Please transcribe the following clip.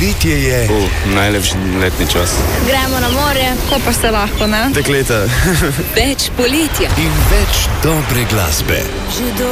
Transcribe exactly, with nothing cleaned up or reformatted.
Poletje je uh, najlepši letni čas. Gremo na morje, ko pa se lahko, ne? Dekleta. Več poletja In več dobre glasbe. že do